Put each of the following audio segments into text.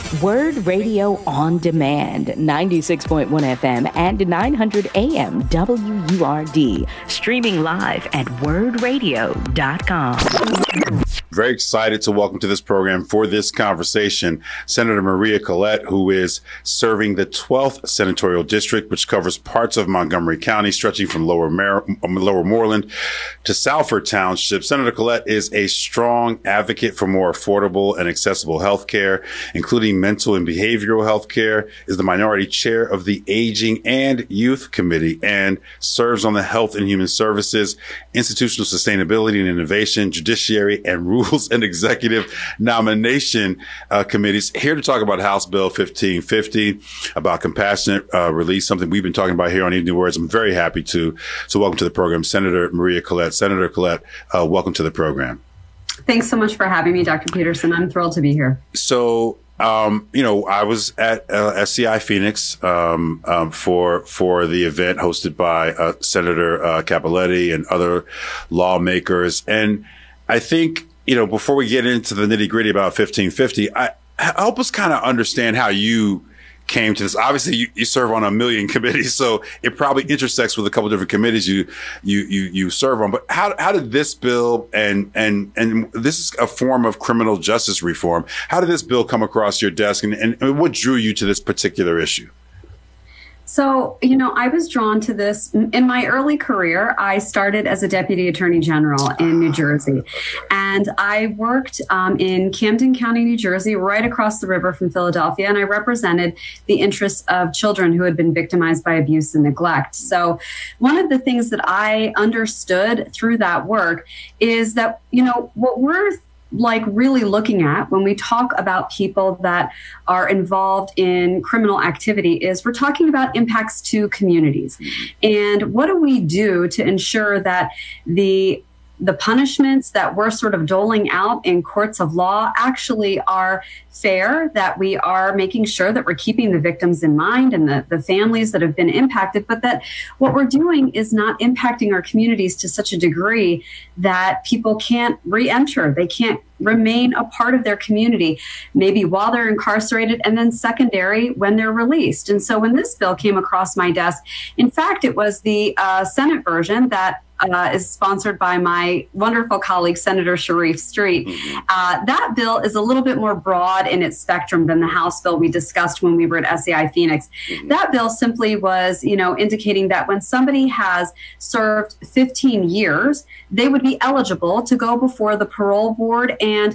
Word Radio on Demand, 96.1 FM and 900 AM WURD. Streaming live at wordradio.com. Very excited to welcome to this program for this conversation Senator Maria Collette, who is serving the 12th Senatorial District, which covers parts of Montgomery County, stretching from Lower Moreland to Salford Township. Senator Collette is a strong advocate for more affordable and accessible health care, including mental and behavioral health care, is the minority chair of the Aging and Youth Committee, and serves on the Health and Human Services, Institutional Sustainability and Innovation, Judiciary, and Rules and Executive Nomination Committees. Here to talk about House Bill 1550, about compassionate release, something we've been talking about here on Evening Words. I'm very happy to. So welcome to the program, Senator Maria Collette. Senator Collette, welcome to the program. Thanks so much for having me, Dr. Peterson. I'm thrilled to be here. So, I was at SCI Phoenix for the event hosted by Senator Cappelletti and other lawmakers. And I think, before we get into the nitty gritty about 1550, help us kind of understand how you came to this. Obviously, you serve on a million committees, so it probably intersects with a couple different committees you serve on. But how did this bill and this is a form of criminal justice reform? How did this bill come across your desk, and what drew you to this particular issue? So, I was drawn to this. In my early career, I started as a deputy attorney general in New Jersey. And I worked in Camden County, New Jersey, right across the river from Philadelphia. And I represented the interests of children who had been victimized by abuse and neglect. So one of the things that I understood through that work is that, what we're really looking at when we talk about people that are involved in criminal activity is we're talking about impacts to communities. And what do we do to ensure that the punishments that we're sort of doling out in courts of law actually are fair, that we are making sure that we're keeping the victims in mind and the families that have been impacted, but that what we're doing is not impacting our communities to such a degree that people can't re-enter, they can't remain a part of their community, maybe while they're incarcerated, and then secondary when they're released. And so when this bill came across my desk, in fact, it was the Senate version that is sponsored by my wonderful colleague, Senator Sharif Street. That bill is a little bit more broad in its spectrum than the House bill we discussed when we were at SCI Phoenix. That bill simply was, indicating that when somebody has served 15 years, they would be eligible to go before the parole board and,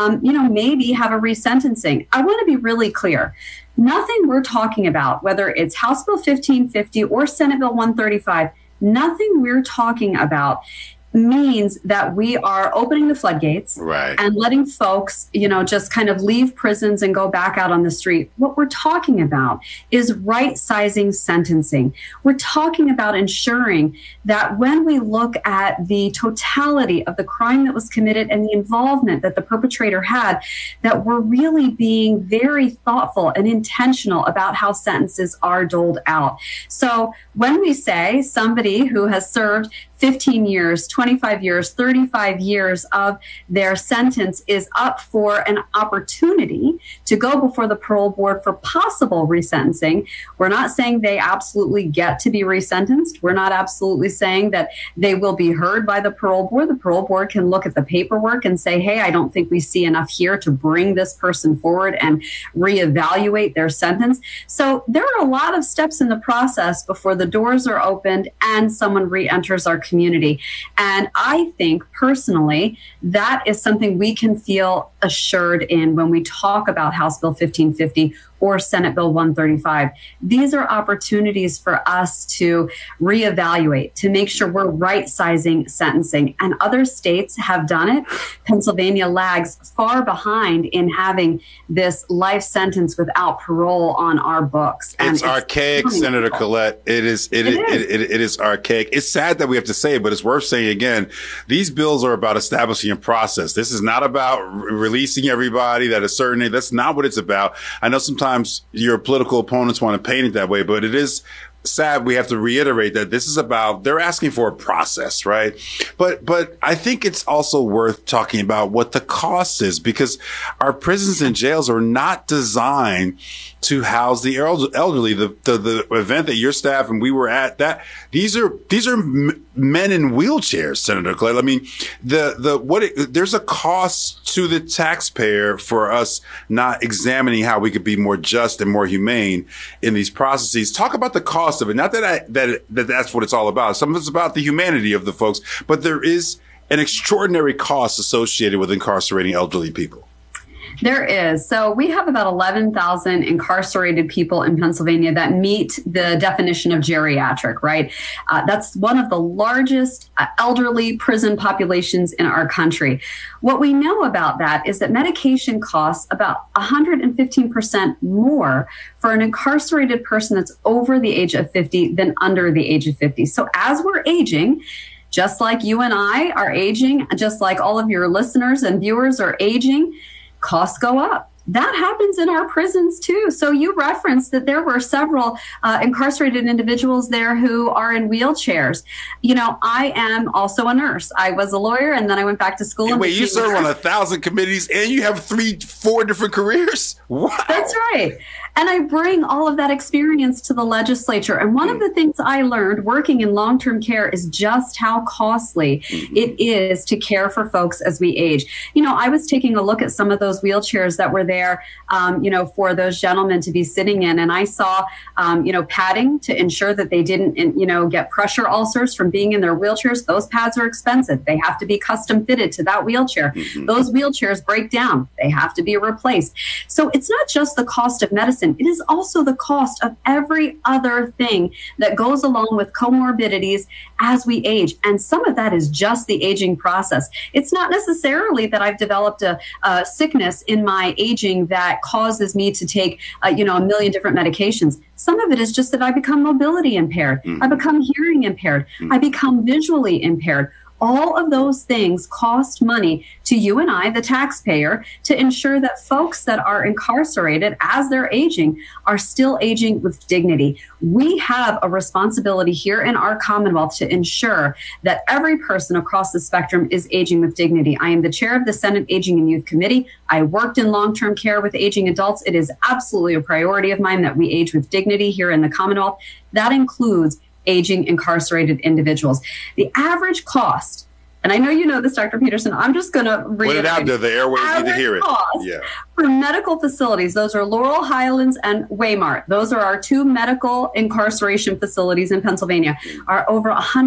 maybe have a resentencing. I want to be really clear. Nothing we're talking about, whether it's House Bill 1550 or Senate Bill 135, nothing we're talking about means that we are opening the floodgates and letting folks, just kind of leave prisons and go back out on the street. What we're talking about is right-sizing sentencing. We're talking about ensuring that when we look at the totality of the crime that was committed and the involvement that the perpetrator had, that we're really being very thoughtful and intentional about how sentences are doled out. So when we say somebody who has served 15 years, 25 years, 35 years of their sentence is up for an opportunity to go before the parole board for possible resentencing. We're not saying they absolutely get to be resentenced. We're not absolutely saying that they will be heard by the parole board. The parole board can look at the paperwork and say, hey, I don't think we see enough here to bring this person forward and reevaluate their sentence. So there are a lot of steps in the process before the doors are opened and someone re-enters our community. And I think personally, that is something we can feel assured in when we talk about House Bill 1550 or Senate Bill 135. These are opportunities for us to reevaluate, to make sure we're right-sizing sentencing. And other states have done it. Pennsylvania lags far behind in having this life sentence without parole on our books. And it's archaic, Senator Collette. It is archaic. It's sad that we have to say it, but it's worth saying again. These bills are about establishing a process. This is not about releasing everybody that is certain. That's not what it's about. I know sometimes your political opponents want to paint it that way, but it is sad we have to reiterate that this is about, they're asking for a process, right? But I think it's also worth talking about what the cost is, because our prisons and jails are not designed to house the elderly. The event that your staff and we were at, that these are men in wheelchairs, Senator Collette. I mean, there's a cost to the taxpayer for us not examining how we could be more just and more humane in these processes. Talk about the cost of it. Not that's what it's all about. Some of it's about the humanity of the folks, but there is an extraordinary cost associated with incarcerating elderly people. There is. So we have about 11,000 incarcerated people in Pennsylvania that meet the definition of geriatric, right? That's one of the largest elderly prison populations in our country. What we know about that is that medication costs about 115% more for an incarcerated person that's over the age of 50 than under the age of 50. So as we're aging, just like you and I are aging, just like all of your listeners and viewers are aging, costs go up. That happens in our prisons too. So you referenced that there were several incarcerated individuals there who are in wheelchairs. You know, I am also a nurse. I was a lawyer and then I went back to school. Wait, you serve on 1,000 committees and you have 4 different careers? Wow. That's right. And I bring all of that experience to the legislature. And one of the things I learned working in long-term care is just how costly it is to care for folks as we age. You know, I was taking a look at some of those wheelchairs that were there, for those gentlemen to be sitting in. And I saw, padding to ensure that they didn't, get pressure ulcers from being in their wheelchairs. Those pads are expensive. They have to be custom fitted to that wheelchair. Those wheelchairs break down. They have to be replaced. So it's not just the cost of medicine. It is also the cost of every other thing that goes along with comorbidities as we age. And some of that is just the aging process. It's not necessarily that I've developed a sickness in my aging that causes me to take, a million different medications. Some of it is just that I become mobility impaired. I become hearing impaired. I become visually impaired. All of those things cost money to you and I, the taxpayer, to ensure that folks that are incarcerated as they're aging are still aging with dignity. We have a responsibility here in our Commonwealth to ensure that every person across the spectrum is aging with dignity. I am the chair of the Senate Aging and Youth Committee. I worked in long-term care with aging adults. It is absolutely a priority of mine that we age with dignity here in the Commonwealth. That includes aging incarcerated individuals. The average cost, and I know you know this, Dr. Peterson, I'm just going to read it out there. The airways need to hear it. For medical facilities, those are Laurel Highlands and Waymart. Those are our 2 medical incarceration facilities in Pennsylvania, are over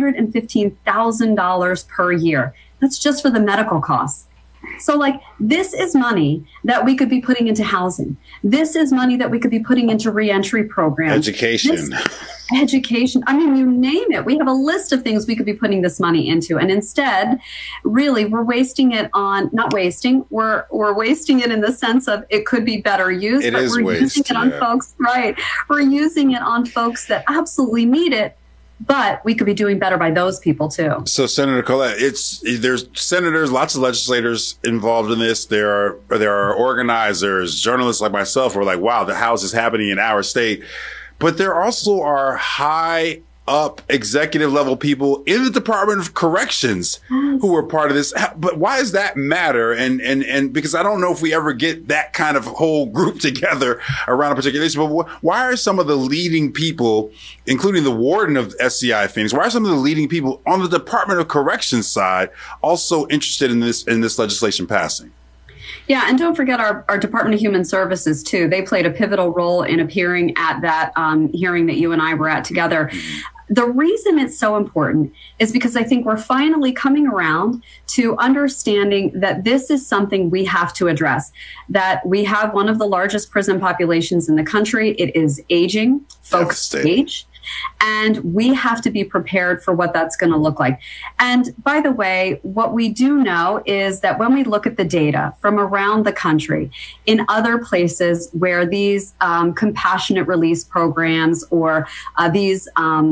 $115,000 per year. That's just for the medical costs. So this is money that we could be putting into housing. This is money that we could be putting into reentry programs. Education. I mean, you name it. We have a list of things we could be putting this money into. And instead, really, we're wasting it on, not wasting, we're wasting it in the sense of it could be better used. Using it on folks, right? We're using it on folks that absolutely need it. But we could be doing better by those people too. So, Senator Collette, there's senators, lots of legislators involved in this. There are organizers, journalists like myself who are like, wow, the House is happening in our state. But there also are high up executive level people in the Department of Corrections who are part of this. But why does that matter? And because I don't know if we ever get that kind of whole group together around a particular issue, but why are some of the leading people, including the warden of SCI Phoenix, why are some of the leading people on the Department of Corrections side also interested in this legislation passing? Yeah, and don't forget our Department of Human Services, too. They played a pivotal role in appearing at that hearing that you and I were at together. The reason it's so important is because I think we're finally coming around to understanding that this is something we have to address, that we have one of the largest prison populations in the country. It is aging, folks age. And we have to be prepared for what that's going to look like. And by the way, what we do know is that when we look at the data from around the country, in other places where these compassionate release programs or these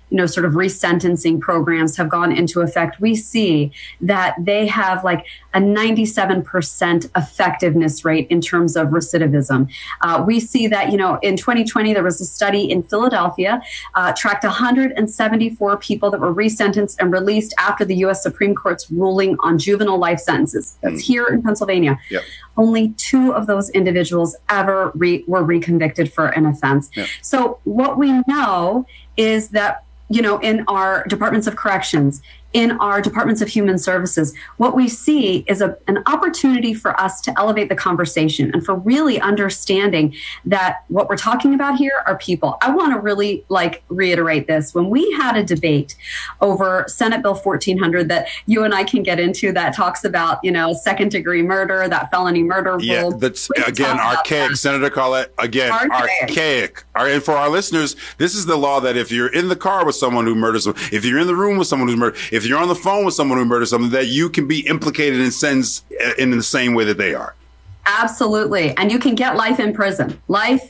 sort of resentencing programs have gone into effect, we see that they have like a 97% effectiveness rate in terms of recidivism. We see that, in 2020, there was a study in Philadelphia, tracked 174 people that were resentenced and released after the U.S. Supreme Court's ruling on juvenile life sentences. That's here in Pennsylvania. Yep. Only 2 of those individuals ever were reconvicted for an offense. Yep. So what we know is that, in our departments of corrections, in our departments of human services, what we see is an opportunity for us to elevate the conversation and for really understanding that what we're talking about here are people. I want to really reiterate this. When we had a debate over Senate Bill 1400 that you and I can get into that talks about, second degree murder, that felony murder rule. Yeah, that's again archaic. Senator Collette, again, archaic. And for our listeners, this is the law that if you're in the car with someone who murders someone, if you're in the room with someone who's murdered, if you're on the phone with someone who murdered someone, that you can be implicated and sentenced in the same way that they are. Absolutely. And you can get life in prison.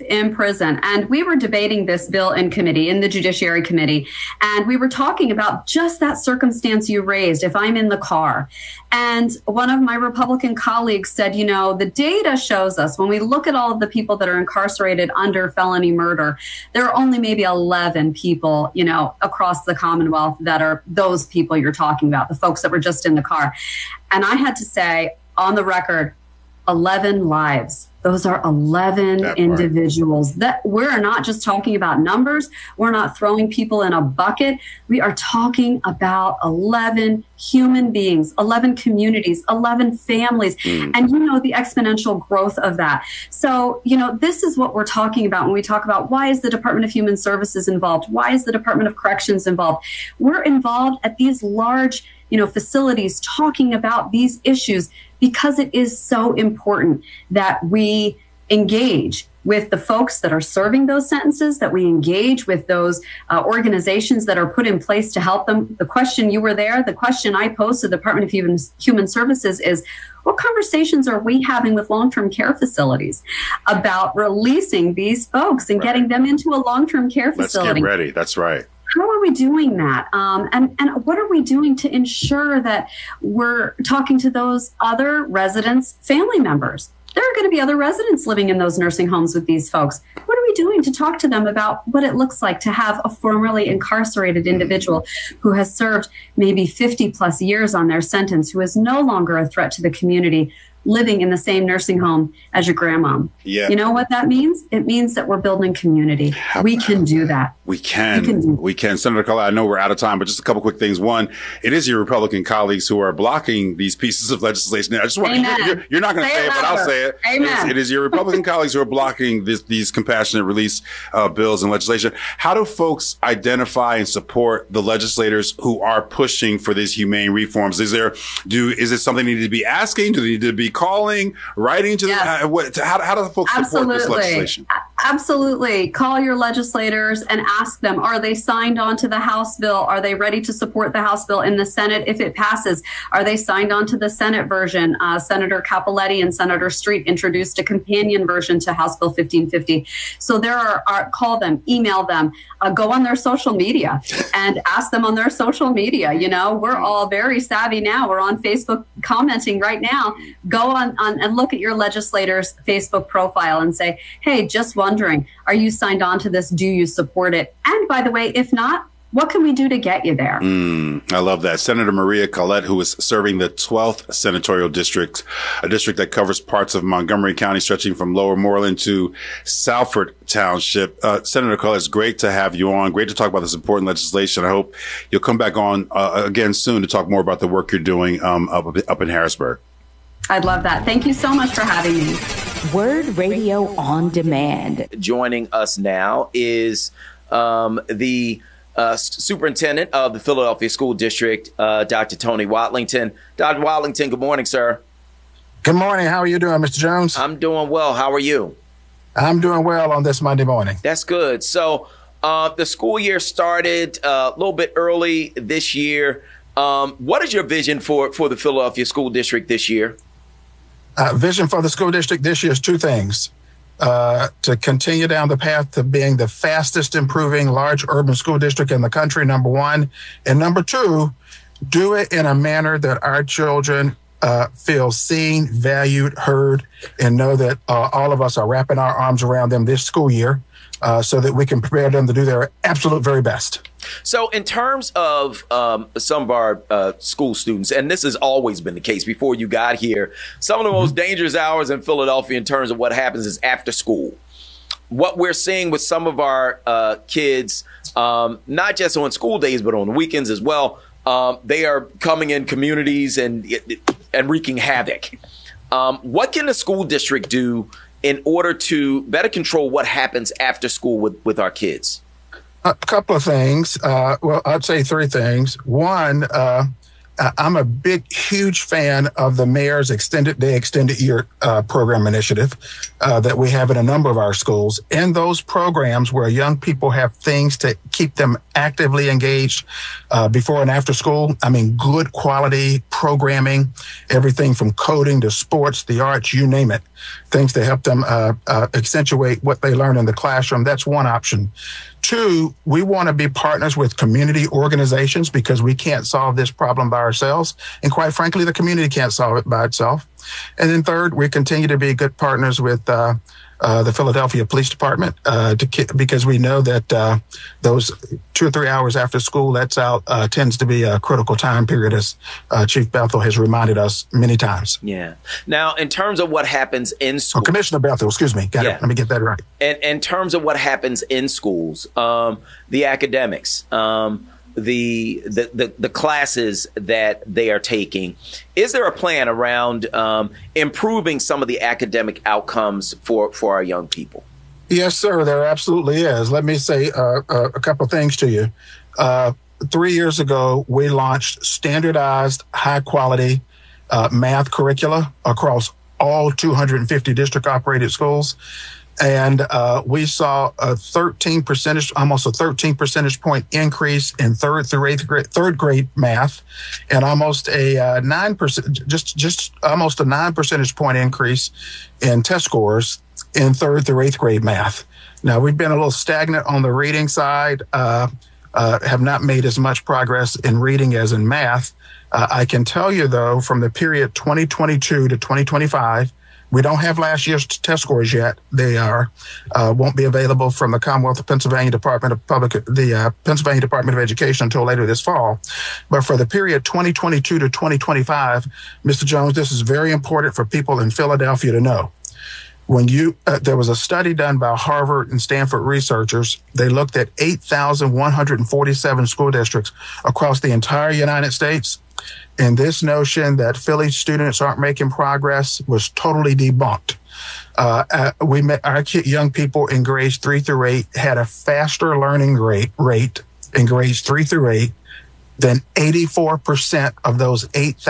And we were debating this bill in committee, in the Judiciary Committee, and we were talking about just that circumstance you raised, if I'm in the car. And one of my Republican colleagues said, the data shows us when we look at all of the people that are incarcerated under felony murder, there are only maybe 11 people, across the Commonwealth that are those people you're talking about, the folks that were just in the car. And I had to say on the record, 11 lives. Those are 11 individuals. That we're not just talking about numbers. We're not throwing people in a bucket. We are talking about 11 human beings, 11 communities, 11 families, and the exponential growth of that. So, this is what we're talking about when we talk about why is the Department of Human Services involved? Why is the Department of Corrections involved? We're involved at these large, facilities talking about these issues because it is so important that we engage with the folks that are serving those sentences, that we engage with those organizations that are put in place to help them. The question the question I posed to the Department of Human Services is, what conversations are we having with long-term care facilities about releasing these folks and getting them into a long-term care facility? Let's get ready. That's right. How are we doing that? And what are we doing to ensure that we're talking to those other residents' family members? There are going to be other residents living in those nursing homes with these folks. What are we doing to talk to them about what it looks like to have a formerly incarcerated individual who has served maybe 50 plus years on their sentence, who is no longer a threat to the community, living in the same nursing home as your grandma? Yeah. You know what that means? It means that we're building community. We can do that. We can. Senator Collette, I know we're out of time, but just a couple quick things. One, it is your Republican colleagues who are blocking these pieces of legislation. I just want to, you're not going to say it, but I'll say it. Amen. It is your Republican colleagues who are blocking these compassionate release bills and legislation. How do folks identify and support the legislators who are pushing for these humane reforms? Is it something they need to be asking? Do they need to be calling, writing to them? How do folks support this legislation? Absolutely. Call your legislators and ask them, are they signed on to the House bill? Are they ready to support the House bill in the Senate if it passes? Are they signed on to the Senate version? Senator Capoletti and Senator Street introduced a companion version to House Bill 1550. So there are call them, email them, go on their social media and ask them on their social media. We're all very savvy now. We're on Facebook commenting right now. Go on and look at your legislator's Facebook profile and say, hey, just wondering, are you signed on to this? Do you support it? And by the way, if not, what can we do to get you there? I love that. Senator Maria Collette, who is serving the 12th Senatorial District, a district that covers parts of Montgomery County, stretching from Lower Moreland to Salford Township. Senator Collette, it's great to have you on. Great to talk about this important legislation. I hope you'll come back on again soon to talk more about the work you're doing up in Harrisburg. I'd love that. Thank you so much for having me. Word Radio on Demand. Joining us now is the superintendent of the Philadelphia School District, Dr. Tony Watlington. Dr. Watlington, good morning, sir. Good morning. How are you doing, Mr. Jones? I'm doing well. How are you? I'm doing well on this Monday morning. That's good. So the school year started a little bit early this year. What is your vision for the Philadelphia School District this year? Vision for the school district this year is two things. to continue down the path to being the fastest improving large urban school district in the country, number one. And number two, do it in a manner that our children feel seen, valued, heard, and know that all of us are wrapping our arms around them this school year so that we can prepare them to do their absolute very best. So in terms of some of our school students, and this has always been the case before you got here, some of the most dangerous hours in Philadelphia in terms of what happens is after school. What we're seeing with some of our kids, not just on school days, but on the weekends as well, they are coming in communities and wreaking havoc. What can the school district do in order to better control what happens after school with our kids? A couple of things. Well, I'd say three things. One, I'm a huge fan of the mayor's extended day, extended year program initiative that we have in a number of our schools. In those programs where young people have things to keep them actively engaged before and after school, I mean, good quality programming, everything from coding to sports, the arts, you name it, things to help them accentuate what they learn in the classroom. That's one option. Two, we want to be partners with community organizations because we can't solve this problem by ourselves. And quite frankly, the community can't solve it by itself. And then third, we continue to be good partners with the Philadelphia Police Department because we know that those 2 or 3 hours after school, tends to be a critical time period, as Chief Bethel has reminded us many times. Yeah. Now, in terms of what happens in school, Commissioner Bethel, excuse me. Let me get that right. And in terms of what happens in schools, the academics, the classes that they are taking, is there a plan around improving some of the academic outcomes for our young people? Yes, sir, there absolutely is. Let me say a couple of things to you. 3 years ago, we launched standardized, high-quality math curricula across all 250 district-operated schools. And we saw almost a 13 percentage point increase in third grade math, and almost a 9%, almost a 9 percentage point increase in test scores in 3rd through 8th grade math. Now, we've been a little stagnant on the reading side, have not made as much progress in reading as in math. I can tell you, though, from the period 2022 to 2025, we don't have last year's test scores yet. They won't be available from the Commonwealth of Pennsylvania Pennsylvania Department of Education until later this fall. But for the period 2022 to 2025, Mr. Jones, this is very important for people in Philadelphia to know. When there was a study done by Harvard and Stanford researchers. They looked at 8,147 school districts across the entire United States. And this notion that Philly students aren't making progress was totally debunked. We met our young people in grades 3 through 8 had a faster learning rate in grades 3 through 8 than 84% of those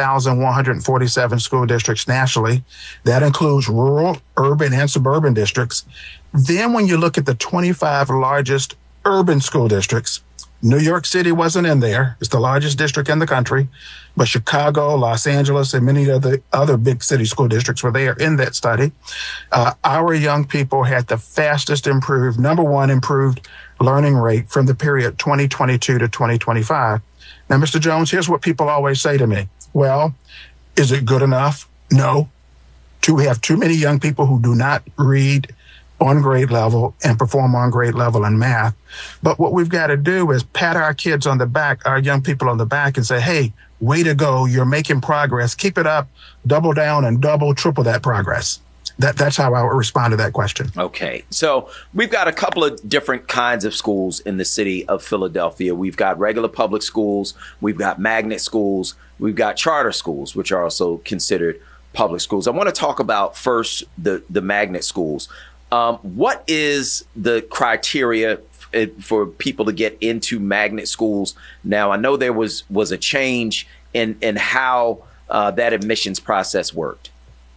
8,147 school districts nationally. That includes rural, urban, and suburban districts. Then when you look at the 25 largest urban school districts, New York City wasn't in there. It's the largest district in the country. But Chicago, Los Angeles, and many of the other big city school districts were there in that study. Our young people had the fastest number one improved learning rate from the period 2022 to 2025. Now, Mr. Jones, here's what people always say to me. Well, is it good enough? No. We have too many young people who do not read on grade level and perform on grade level in math. But what we've got to do is pat our kids on the back, our young people on the back, and say, hey, way to go. You're making progress. Keep it up. Double down and triple that progress. That's how I would respond to that question. Okay. So we've got a couple of different kinds of schools in the city of Philadelphia. We've got regular public schools. We've got magnet schools. We've got charter schools, which are also considered public schools. I want to talk about first the magnet schools. What is the criteria for people to get into magnet schools? Now, I know there was a change in how that admissions process worked.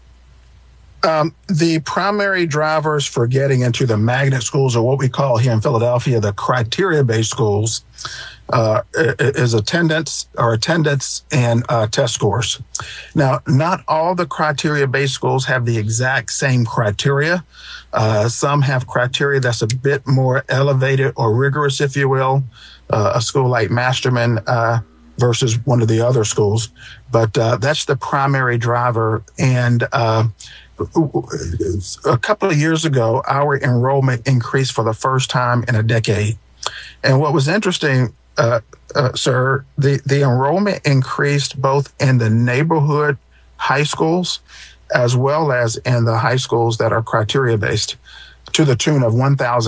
The primary drivers for getting into the magnet schools, or what we call here in Philadelphia, the criteria-based schools, is attendance and test scores. Now, not all the criteria-based schools have the exact same criteria. Some have criteria that's a bit more elevated or rigorous, if you will. A school like Masterman versus one of the other schools, but that's the primary driver. And a couple of years ago, our enrollment increased for the first time in a decade. And what was interesting, sir, the enrollment increased both in the neighborhood high schools as well as in the high schools that are criteria-based, to the tune of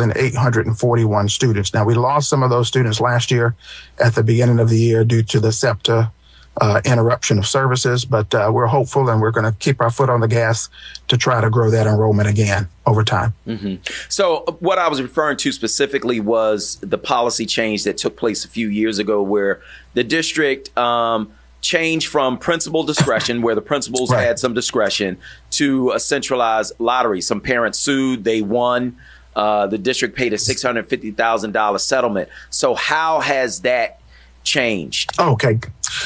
1,841 students. Now, we lost some of those students last year at the beginning of the year due to the SEPTA interruption of services, but we're hopeful and we're going to keep our foot on the gas to try to grow that enrollment again over time. Mm-hmm. So what I was referring to specifically was the policy change that took place a few years ago where the district changed from principal discretion, where the principals had some discretion, to a centralized lottery. Some parents sued, they won. The district paid a $650,000 settlement. So how has that changed? Okay.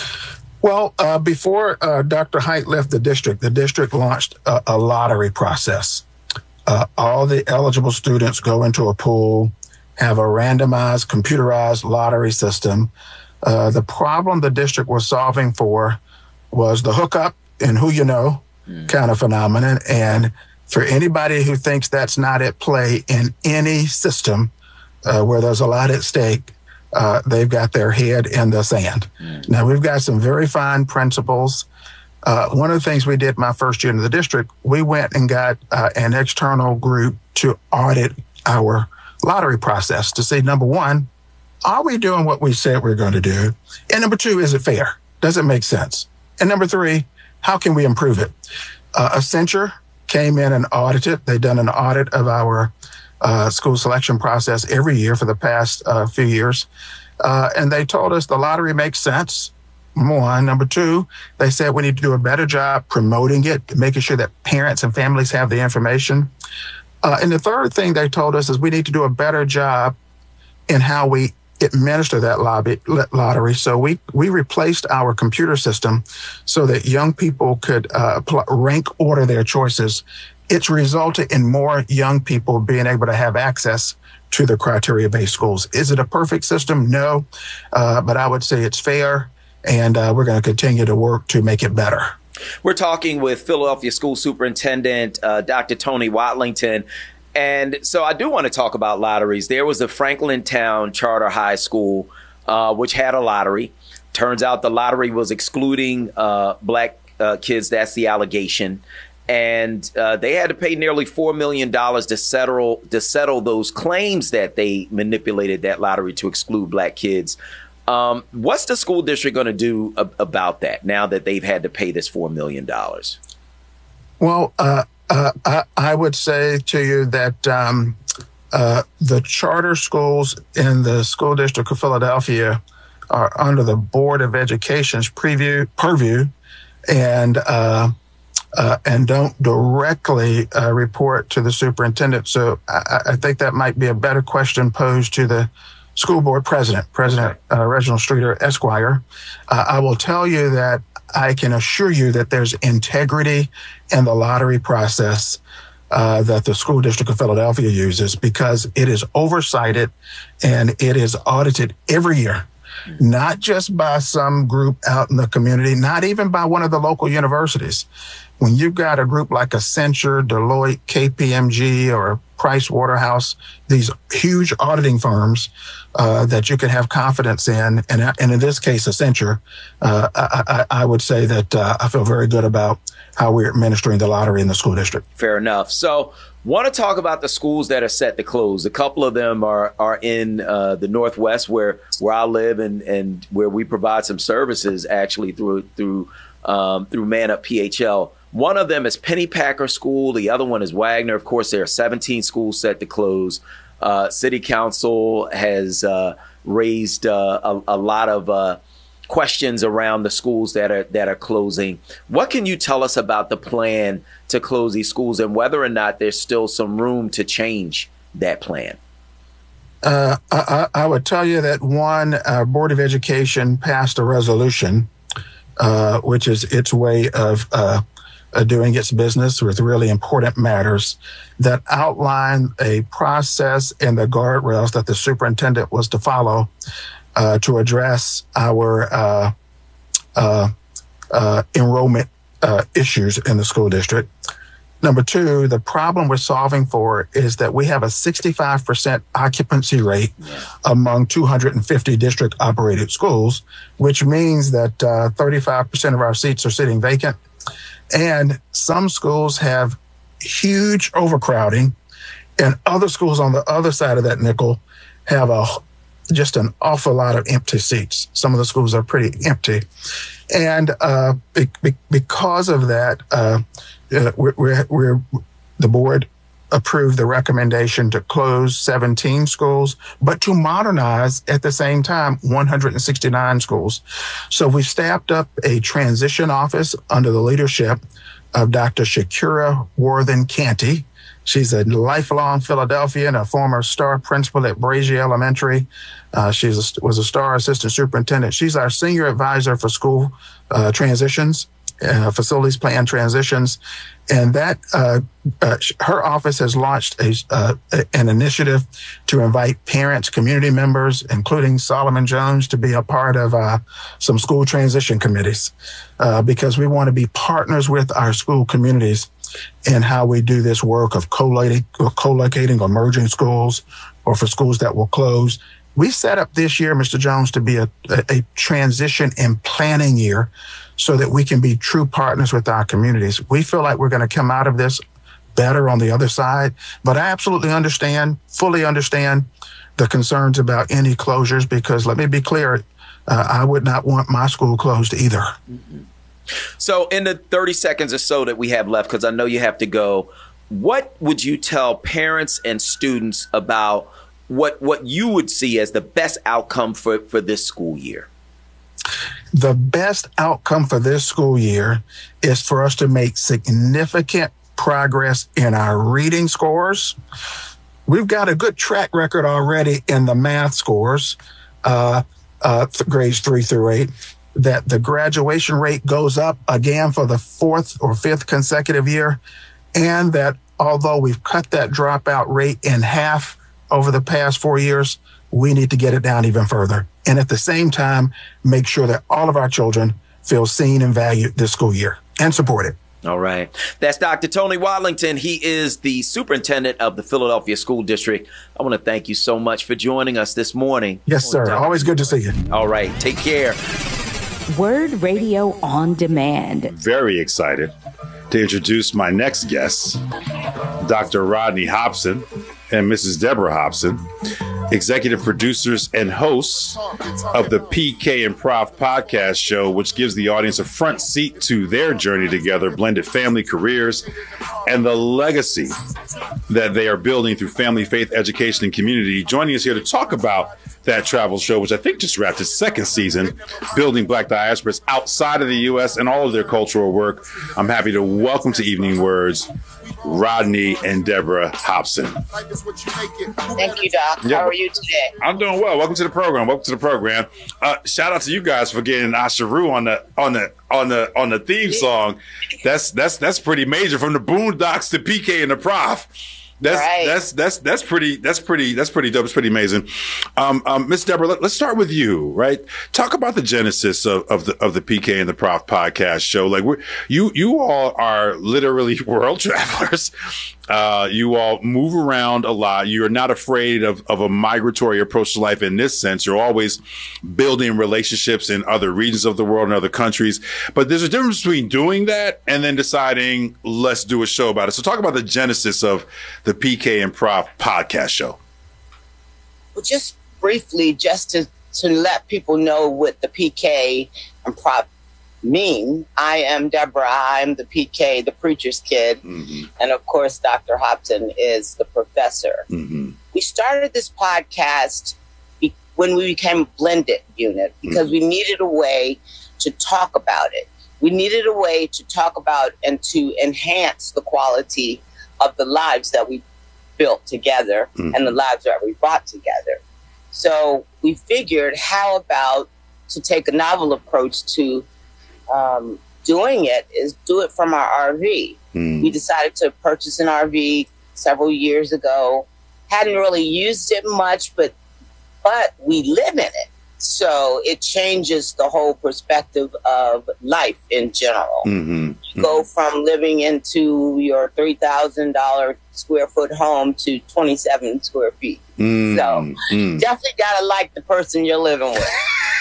Well, before Dr. Height left the district launched a lottery process. All the eligible students go into a pool, have a randomized, computerized lottery system. The problem the district was solving for was the hookup and who you know kind of phenomenon. And for anybody who thinks that's not at play in any system where there's a lot at stake, they've got their head in the sand. Now, we've got some very fine principles. One of the things we did my first year in the district, we went and got an external group to audit our lottery process to say, number one, are we doing what we said we're going to do? And number two, is it fair? Does it make sense? And number three, how can we improve it? Accenture came in and audited. They've done an audit of our school selection process every year for the past few years. And they told us the lottery makes sense. One. Number two, they said we need to do a better job promoting it, making sure that parents and families have the information. And the third thing they told us is we need to do a better job in how we administer that lottery. So we replaced our computer system so that young people could rank order their choices. It's resulted in more young people being able to have access to the criteria-based schools. Is it a perfect system? No, but I would say it's fair, and we're going to continue to work to make it better. We're talking with Philadelphia School Superintendent Dr. Tony Watlington. And so I do want to talk about lotteries. There was the Franklintown Charter High School, which had a lottery. Turns out the lottery was excluding black kids. That's the allegation. And they had to pay nearly $4 million to settle those claims that they manipulated that lottery to exclude black kids. What's the school district going to do about that now that they've had to pay this $4 million? Well, I would say to you that the charter schools in the school district of Philadelphia are under the Board of Education's purview and don't directly report to the superintendent. So I think that might be a better question posed to the school board president, Reginald Streeter, Esquire. I will tell you that I can assure you that there's integrity in the lottery process that the school district of Philadelphia uses, because it is oversighted and it is audited every year, not just by some group out in the community, not even by one of the local universities. When you've got a group like Accenture, Deloitte, KPMG, or Price Waterhouse, these huge auditing firms that you can have confidence in, and in this case, Accenture, I would say that I feel very good about how we're administering the lottery in the school district. Fair enough. So want to talk about the schools that are set to close. A couple of them are in the Northwest where I live and where we provide some services actually through Man Up PHL. One of them is Pennypacker School. The other one is Wagner. Of course, there are 17 schools set to close. City Council has raised a lot of questions around the schools that are closing. What can you tell us about the plan to close these schools and whether or not there's still some room to change that plan? I would tell you that Board of Education passed a resolution, which is its way of doing its business with really important matters, that outline a process and the guardrails that the superintendent was to follow to address our enrollment issues in the school district. Number two, the problem we're solving for is that we have a 65% occupancy rate among 250 district operated schools, which means that 35% of our seats are sitting vacant. And some schools have huge overcrowding, and other schools on the other side of that nickel have just an awful lot of empty seats. Some of the schools are pretty empty. And because of that, the board approved the recommendation to close 17 schools, but to modernize at the same time 169 schools. So we staffed up a transition office under the leadership of Dr. Shakira Worthen Canty. She's a lifelong Philadelphian, a former star principal at Brazier Elementary. She was a star assistant superintendent. She's our senior advisor for school transitions, facilities plan transitions. And that her office has launched an initiative to invite parents, community members, including Solomon Jones, to be a part of some school transition committees because we want to be partners with our school communities in how we do this work of co-locating or merging schools or for schools that will close. We set up this year, Mr. Jones, to be a transition and planning year so that we can be true partners with our communities. We feel like we're going to come out of this better on the other side, but I absolutely fully understand the concerns about any closures because let me be clear, I would not want my school closed either. Mm-hmm. So in the 30 seconds or so that we have left, because I know you have to go, what would you tell parents and students about what you would see as the best outcome for this school year? The best outcome for this school year is for us to make significant progress in our reading scores. We've got a good track record already in the math scores, grades 3 through 8. That the graduation rate goes up again for the 4th or 5th consecutive year, and that although we've cut that dropout rate in half over the past 4 years, we need to get it down even further. And at the same time, make sure that all of our children feel seen and valued this school year and supported. All right. That's Dr. Tony Wadlington. He is the superintendent of the Philadelphia School District. I want to thank you so much for joining us this morning. Yes, sir. Always good to see you. All right. Take care. Word Radio on Demand. Very excited to introduce my next guest, Dr. Rodney Hobson and Mrs. Deborah Hobson, executive producers and hosts of the PK and Prof podcast show, which gives the audience a front seat to their journey together, blended family careers, and the legacy that they are building through family, faith, education, and community. Joining us here to talk about that travel show, which I think just wrapped its 2nd season, building Black diasporas outside of the U.S. and all of their cultural work. I'm happy to welcome to Evening Words, Rodney and Deborah Hobson. Thank you, Doc. Yeah. How are you today? I'm doing well. Welcome to the program. Shout out to you guys for getting Asheru on the theme song. That's pretty major, from the Boondocks to PK and the Prof. That's pretty dope. It's pretty amazing. Miss Deborah, let's start with you, right? Talk about the genesis of the PK and the Prof podcast show. Like you all are literally world travelers. You all move around a lot. You're not afraid of a migratory approach to life in this sense. You're always building relationships in other regions of the world and other countries. But there's a difference between doing that and then deciding, let's do a show about it. So talk about the genesis of the PK and Prof podcast show. Well, just briefly, just to let people know what the PK and Prof mean. I am Deborah. I'm the PK, the preacher's kid. Mm-hmm. And of course, Dr. Hobson is the professor. Mm-hmm. We started this podcast when we became a blended unit because we needed a way to talk about it. We needed a way to talk about and to enhance the quality of the lives that we built together and the lives that we brought together. So we figured, how about to take a novel approach to doing it is do it from our RV. We decided to purchase an RV several years ago. Hadn't really used it much, but we live in it. So it changes the whole perspective of life in general. You go from living into your $3,000 square foot home to 27 square feet. So definitely got to like the person you're living with.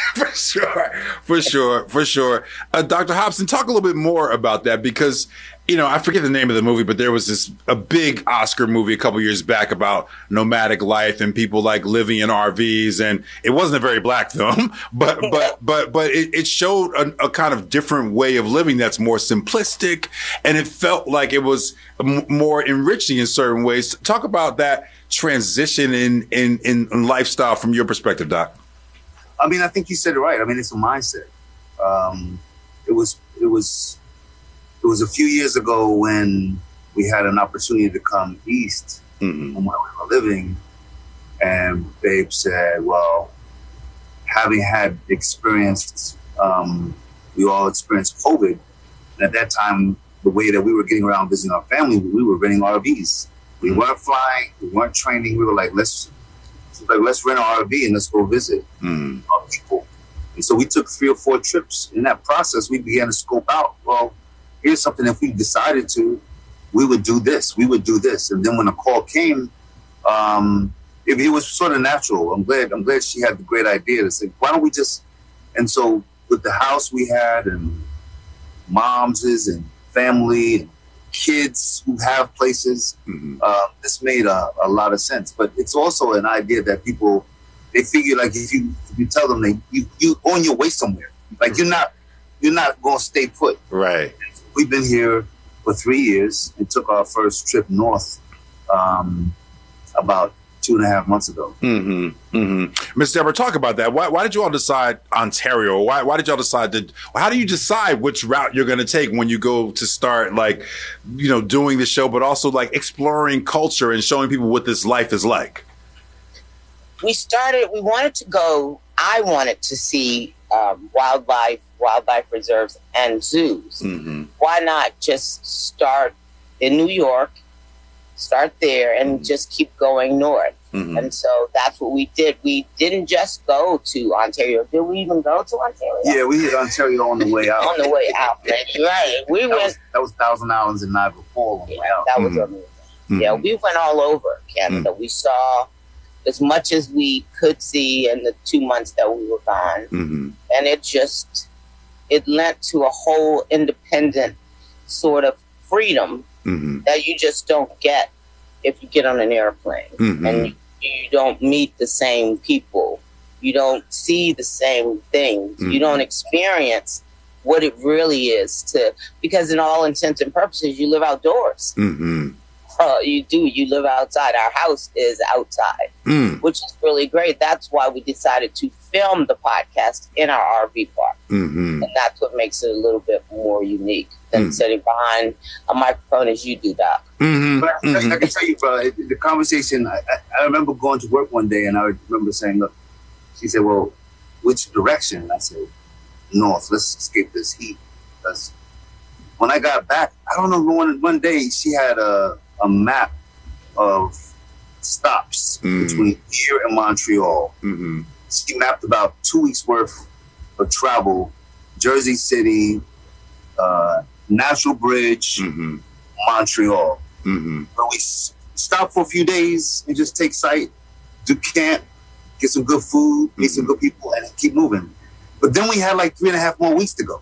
For sure. Dr. Hobson, talk a little bit more about that, because, I forget the name of the movie, but there was a big Oscar movie a couple years back about nomadic life and people like living in RVs, and it wasn't a very black film, but it showed a kind of different way of living that's more simplistic, and it felt like it was more enriching in certain ways. Talk about that transition in lifestyle from your perspective, Doc. I mean, I think you said it right. I mean, it's a mindset. It was a few years ago when we had an opportunity to come east from where we were living, and Babe said, well, having had experienced, we all experienced COVID, and at that time, the way that we were getting around visiting our family, we were renting RVs. We weren't flying, we weren't training. We were like, let's rent an RV and let's go visit our people. And so we took 3 or 4 trips. In that process, we began to scope out, well, here's something, if we decided to, we would do this, we would do this. And then when the call came, it was sort of natural. I'm glad she had the great idea to say, why don't we just, and so with the house we had and moms' and family and kids who have places, this made a lot of sense. But it's also an idea that people, they figure like if you tell them you on your way somewhere, like you're not going to stay put. Right. We've been here for 3 years and took our first trip north about 2.5 months ago. Ms. Deborah, talk about that. Why did you all decide Ontario? Why did y'all decide how do you decide which route you're going to take when you go to start, doing the show, but also like exploring culture and showing people what this life is like? I wanted to see wildlife reserves and zoos. Why not just start in New York, start there, and just keep going north? And so that's what we did. We didn't just go to Ontario. Did we even go to Ontario? Yeah, we hit Ontario on the way out. On the way out, right. That was Thousand Islands and Niagara Falls on the way out. That was amazing. Yeah, we went all over Canada. We saw as much as we could see in the 2 months that we were gone. And it lent to a whole independent sort of freedom that you just don't get if you get on an airplane. And you don't meet the same people. You don't see the same things. You don't experience what it really is because in all intents and purposes, you live outdoors. You do. You live outside. Our house is outside, which is really great. That's why we decided to film the podcast in our RV park. And that's what makes it a little bit more unique than sitting behind a microphone as you do, Doc. But I can tell you, bro, the conversation, I remember going to work one day and I remember saying, look, she said, well, which direction? And I said, north. Let's escape this heat. Because when I got back, I don't know, one day she had a map of stops between here and Montreal. She mapped about 2 weeks worth of travel, Jersey City, National Bridge, Montreal. But we stop for a few days and just take sight, do camp, get some good food, meet some good people, and keep moving. But then we had like 3.5 more weeks to go.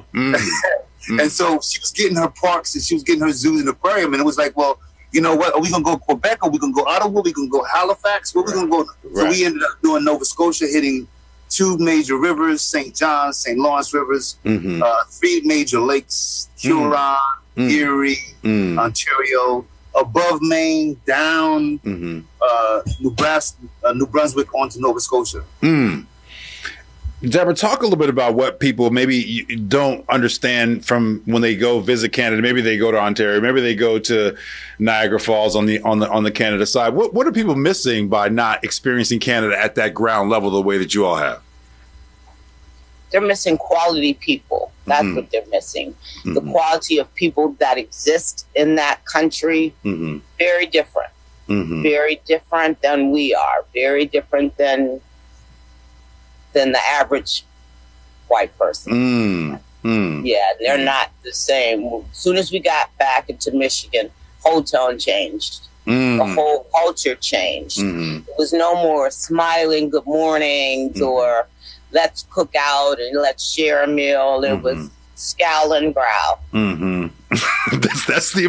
And so she was getting her parks and she was getting her zoos and aquarium. And it was like, well, you know what? Are we going to go Quebec? Are we going to go Ottawa? Are we going to go Halifax? Where are we going to go? So we ended up doing Nova Scotia, hitting 2 major rivers, St. John's, St. Lawrence rivers, 3 major lakes, Huron, Erie, Ontario, above Maine, down Nebraska, New Brunswick onto Nova Scotia. Deborah, talk a little bit about what people maybe don't understand from when they go visit Canada. Maybe they go to Ontario, maybe they go to Niagara Falls on the Canada side. What are people missing by not experiencing Canada at that ground level the way that you all have? They're missing quality people. That's what they're missing. The quality of people that exist in that country, very different. Very different than we are. Very different than the average white person. Yeah, they're not the same. As soon as we got back into Michigan, whole tone changed. The whole culture changed. It was no more smiling good mornings or let's cook out and let's share a meal. It was scowl and growl. That's the